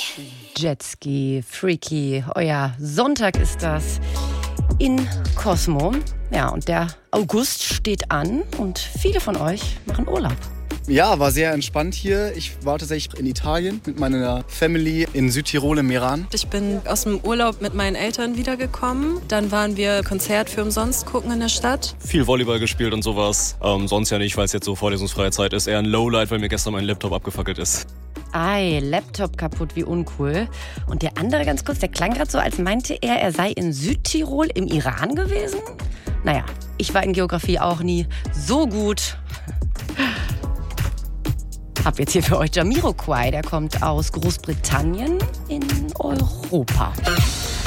Jetski, Freaky, euer Sonntag ist das in Cosmo. Ja, und der August steht an und viele von euch machen Urlaub. Ja, war sehr entspannt hier. Ich war tatsächlich in Italien mit meiner Family in Südtirol im Meran. Ich bin aus dem Urlaub mit meinen Eltern wiedergekommen. Dann waren wir Konzert für umsonst gucken in der Stadt. Viel Volleyball gespielt und sowas. Sonst ja nicht, weil es jetzt so vorlesungsfreie Zeit ist. Eher ein Lowlight, weil mir gestern mein Laptop abgefackelt ist. Ei, Laptop kaputt, wie uncool. Und der andere ganz kurz, der klang gerade so, als meinte er sei in Südtirol im Iran gewesen. Naja, ich war in Geografie auch nie so gut. Hab jetzt hier für euch Jamiroquai, der kommt aus Großbritannien in Europa.